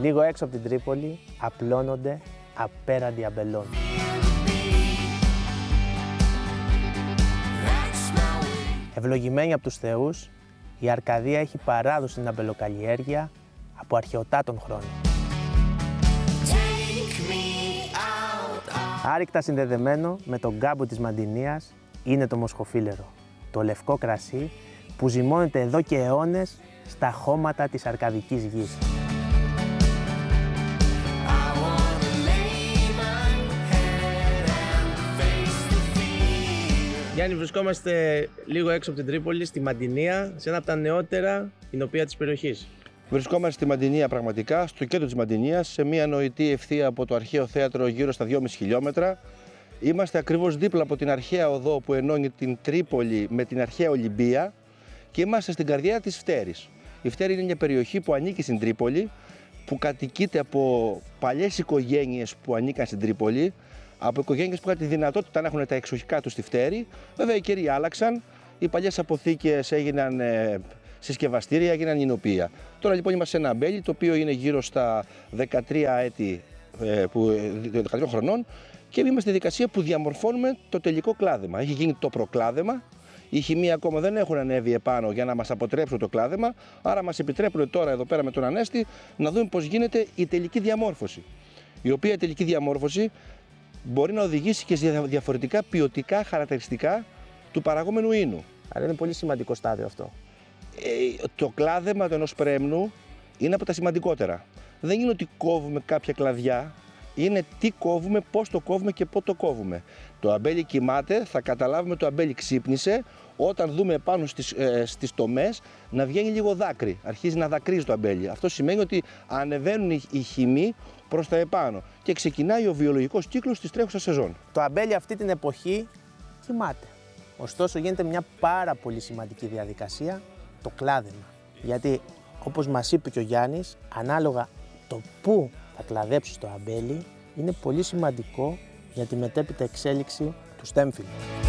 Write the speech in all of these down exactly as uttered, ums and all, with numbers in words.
Λίγο έξω από την Τρίπολη απλώνονται απέραντοι αμπελών. Ευλογημένη από τους θεούς, η Αρκαδία έχει παράδοση στην αμπελοκαλλιέργεια από αρχαιοτάτων χρόνων. Άρρηκτα συνδεδεμένο με τον κάμπο της Μαντινίας είναι το μοσχοφίλερο, το λευκό κρασί που ζυμώνεται εδώ και αιώνες στα χώματα της αρκαδικής γης. Γιάννη, βρισκόμαστε λίγο έξω από την Τρίπολη, στη Μαντινία, σε ένα από τα νεότερα εινοπία της περιοχής. Βρισκόμαστε στη Μαντινία πραγματικά, στο κέντρο της Μαντινίας, σε μια νοητή ευθεία από το αρχαίο θέατρο γύρω στα δυόμισι χιλιόμετρα. Είμαστε ακριβώς δίπλα από την αρχαία οδό που ενώνει την Τρίπολη με την αρχαία Ολυμπία και είμαστε στην καρδιά της Φτέρης. Η Φτέρη είναι μια περιοχή που ανήκει στην Τρίπολη, που κατοικείται από παλιές οικογένειες που ανήκαν στην Τρίπολη, από οικογένειες που είχαν τη δυνατότητα να έχουν τα εξοχικά τους στη Φτέρη. Βέβαια οι καιροί άλλαξαν, οι παλιές αποθήκες έγιναν ε, συσκευαστήρια, έγιναν εινοπία. Τώρα λοιπόν είμαστε σε ένα αμπέλι το οποίο είναι γύρω στα δεκατρία έτη, ε, που, δεκατρία χρονών και είμαστε στη δικασία που διαμορφώνουμε το τελικό κλάδεμα. Έχει γίνει το προκλάδεμα. Οι χημεία ακόμα δεν έχουν ανέβει επάνω για να μας αποτρέψουν το κλάδεμα, άρα μας επιτρέπουν τώρα εδώ πέρα με τον Ανέστη να δούμε πώς γίνεται η τελική διαμόρφωση. Η οποία τελική διαμόρφωση μπορεί να οδηγήσει και σε διαφορετικά ποιοτικά χαρακτηριστικά του παραγόμενου ίνου. Άρα είναι πολύ σημαντικό στάδιο αυτό. Ε, το κλάδεμα του ενός πρέμνου είναι από τα σημαντικότερα. Δεν είναι ότι κόβουμε κάποια κλαδιά, είναι τι κόβουμε, πώς το κόβουμε και πότε το κόβουμε. Το αμπέλι κοιμάται, θα καταλάβουμε το αμπέλι ξύπνησε όταν δούμε πάνω στις, ε, στις τομές να βγαίνει λίγο δάκρυ, αρχίζει να δακρύζει το αμπέλι. Αυτό σημαίνει ότι ανεβαίνουν οι, οι χυμοί προς τα επάνω και ξεκινάει ο βιολογικός κύκλος της τρέχουσας σεζόν. Το αμπέλι αυτή την εποχή κοιμάται. Ωστόσο γίνεται μια πάρα πολύ σημαντική διαδικασία, το κλάδεμα. Γιατί όπως μας είπε και ο Γιάννης, ανάλογα το πού θα κλαδέψεις το αμπέλι είναι πολύ σημαντικό για τη μετέπειτα εξέλιξη του στέμφυλου.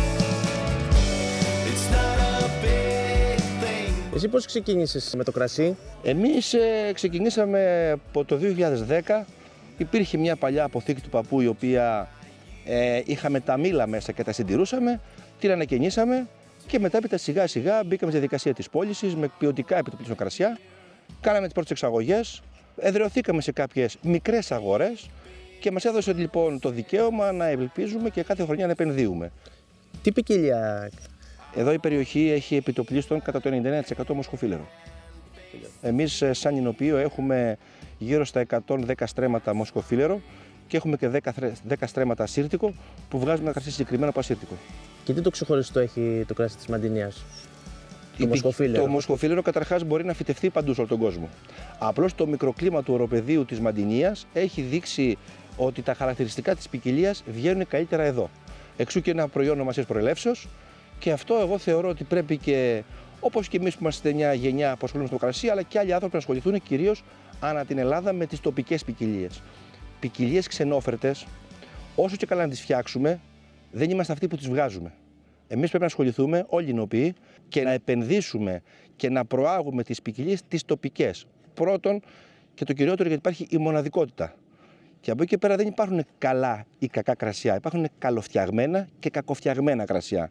Εσύ πώς ξεκίνησες με το κρασί? Εμείς ε, ξεκινήσαμε από το δύο χιλιάδες δέκα. Υπήρχε μια παλιά αποθήκη του παππού η οποία ε, είχαμε τα μήλα μέσα και τα συντηρούσαμε, την ανακαινήσαμε και μετέπειτα σιγά σιγά μπήκαμε στη διαδικασία της πώλησης με ποιοτικά επιτοπλίστων κρασιά. Κάναμε τις πρώτες εξαγωγές, εδραιωθήκαμε σε κάποιες μικρές αγορές και μας έδωσε λοιπόν το δικαίωμα να ελπίζουμε και κάθε χρονιά να επενδύουμε. Τι ποικιλία? Εδώ η περιοχή έχει επιτοπλίστων κατά το ενενήντα εννέα τοις εκατό μοσχοφίλερο. Εμείς σαν εινοποιείο έχουμε γύρω στα εκατόν δέκα στρέμματα μοσχοφίλερο και έχουμε και δέκα στρέμματα ασύρτικο που βγάζουμε ένα κρασί συγκεκριμένο από ασύρτικο. Και τι το ξεχωριστό έχει το κρασί της Μαντινίας? Το μοσχοφίλερο. Το μοσχοφίλερο καταρχάς μπορεί να φυτευτεί παντού σε όλο τον κόσμο. Απλώς το μικροκλίμα του οροπεδίου της Μαντινίας έχει δείξει ότι τα χαρακτηριστικά της ποικιλίας βγαίνουν καλύτερα εδώ. Εξού και ένα προϊόν ονομασίας προελεύσεως και αυτό εγώ θεωρώ ότι πρέπει και όπως και εμείς που είμαστε μια γενιά που ασχολούμαστε με το κρασί, αλλά και άλλοι άνθρωποι να ασχοληθούν κυρίως ανά την Ελλάδα με τις τοπικές ποικιλίες. Ποικιλίες ξενόφερτες, όσο και καλά να τις φτιάξουμε, δεν είμαστε αυτοί που τις βγάζουμε. Εμείς πρέπει να ασχοληθούμε όλοι οι εινοποιοί και να επενδύσουμε και να προάγουμε τις ποικιλίες τις τοπικές. Πρώτον και το κυριότερο γιατί υπάρχει η μοναδικότητα. Και από εκεί και πέρα δεν υπάρχουν καλά ή κακά κρασιά, υπάρχουν καλοφτιαγμένα και κακοφτιαγμένα κρασιά.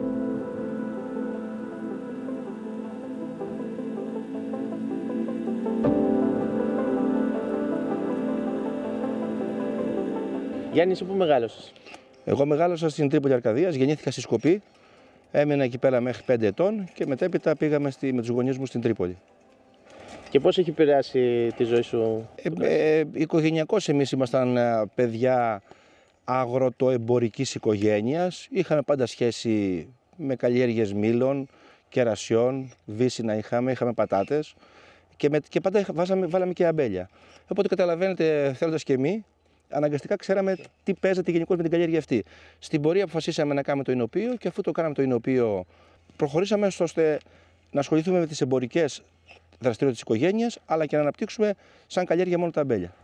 Γιάννη, εσύ πού μεγάλωσες? Εγώ μεγάλωσα στην Τρίπολη Αρκαδίας, γεννήθηκα στη Σκοπή, έμεινα εκεί πέρα μέχρι πέντε ετών και μετέπειτα πήγαμε στη, με τους γονείς μου στην Τρίπολη. Και πώς έχει επηρεάσει τη ζωή σου? Ε, ε, οικογενειακώς εμείς ήμασταν παιδιά αγροτοεμπορικής οικογένειας, είχαμε πάντα σχέση με καλλιέργειες μήλων, κερασιών, βύσσινα είχαμε, είχαμε πατάτες και, με, και πάντα βάζαμε, βάλαμε και αμπέλια. Οπότε καταλαβαίνετε, θέλοντας και εμείς, αναγκαστικά ξέραμε τι παίζεται γενικώς με την καλλιέργεια αυτή. Στην πορεία αποφασίσαμε να κάνουμε το εινοπείο και αφού το κάναμε το εινοπείο, προχωρήσαμε ώστε να ασχοληθούμε με τις εμπορικές δραστηριότητες της οικογένειας, αλλά και να αναπτύξουμε σαν καλλιέργεια μόνο τα αμπέλια.